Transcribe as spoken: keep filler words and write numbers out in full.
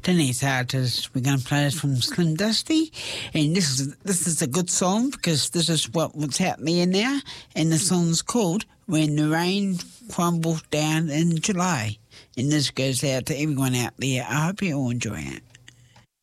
Denny's artist. We're going to play this from Slim Dusty, and this is this is a good song because this is what, what's happening here now, and the song's called When the Rain Crumbles Down in July. And this goes out to everyone out there. I hope you all enjoy it.